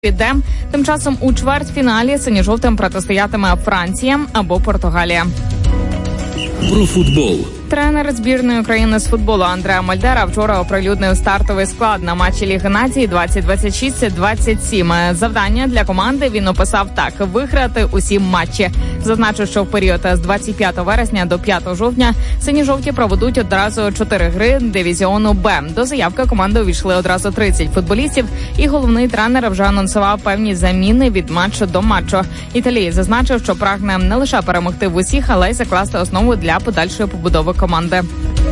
піде. Тим часом у чвертьфіналі синьо-жовтим протистоятиме Франція або Португалія. Про футбол. Тренер збірної України з футболу Андреа Мольдера вчора оприлюднив стартовий склад на матчі Ліги Націй 2026-27. Завдання для команди він описав так: виграти усі матчі. Зазначив, що в період з 25 вересня до 5 жовтня сині-жовті проведуть одразу 4 гри дивізіону Б. До заявки команди увійшли одразу 30 футболістів, і головний тренер вже анонсував певні заміни від матчу до матчу. Італієць зазначив, що прагне не лише перемогти в усіх, але й закласти основу для подальшої побудови команди.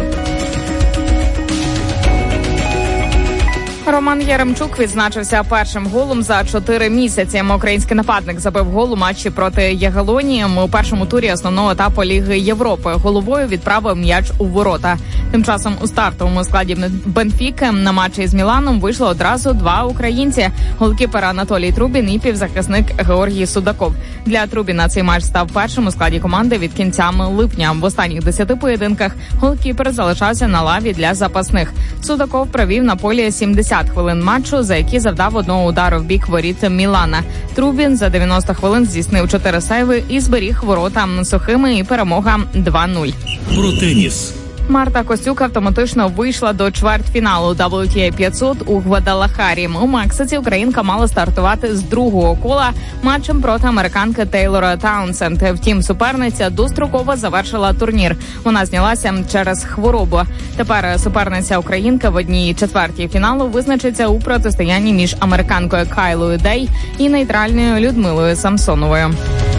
Роман Яремчук відзначився першим голом за 4 місяці. Український нападник забив гол у матчі проти Ягелонії у першому турі основного етапу Ліги Європи. Головою відправив м'яч у ворота. Тим часом у стартовому складі Бенфіки на матчі з Міланом вийшло одразу 2 українці – голкіпер Анатолій Трубін і півзахисник Георгій Судаков. Для Трубіна цей матч став першим у складі команди від кінця липня. В останніх 10 поєдинках голкіпер залишався на лаві для запасних. Судаков провів на полі 70 хвилин матчу, за які завдав одного удару в бік воріт Мілана. Трубін за 90 хвилин здійснив 4 сейви і зберіг ворота сухими, і перемога 2-0. Про теніс. Марта Костюк автоматично вийшла до чвертьфіналу WTA 500 у Гвадалахарі. У Мексиці українка мала стартувати з другого кола матчем проти американки Тейлора Таунсенд. Втім, суперниця достроково завершила турнір. Вона знялася через хворобу. Тепер суперниця українки в 1/4 фіналу визначиться у протистоянні між американкою Кайлою Дей і нейтральною Людмилою Самсоновою.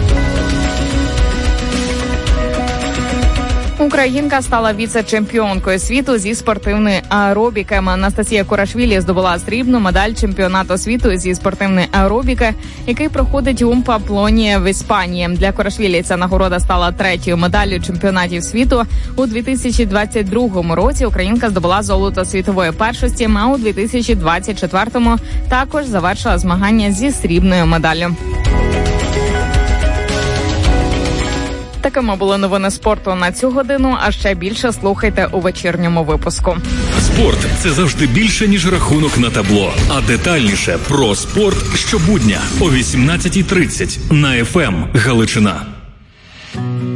Українка стала віце-чемпіонкою світу зі спортивної аеробіки. Анастасія Курашвілі здобула срібну медаль чемпіонату світу зі спортивної аеробіки, який проходить у Памплоні в Іспанії. Для Курашвілі ця нагорода стала 3-ю медаллю чемпіонатів світу. У 2022 році українка здобула золото світової першості, а у 2024 також завершила змагання зі срібною медаллю. Такими були новини спорту на цю годину, а ще більше слухайте у вечірньому випуску. Спорт – це завжди більше, ніж рахунок на табло. А детальніше про спорт щобудня о 18:30 на ФМ Галичина.